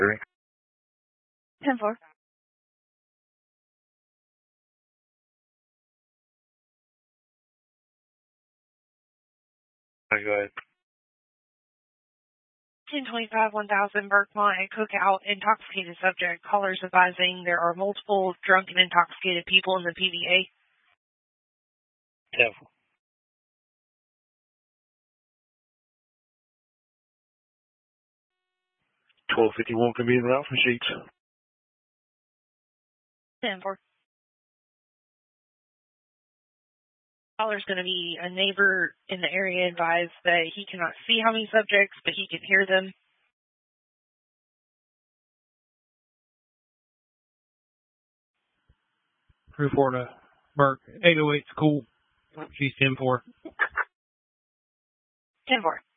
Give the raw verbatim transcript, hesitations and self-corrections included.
ten four. Go ahead. ten twenty-five, one thousand, Berkmont and Cookout, intoxicated subject. Callers advising there are multiple drunk and intoxicated people in the P V A. ten four. twelve fifty-one can be in the announcement sheets. ten four. Caller's going to be a neighbor in the area advised that he cannot see how many subjects, but he can hear them. Crew four to Burke. eight oh eight's cool. She's ten four. ten four.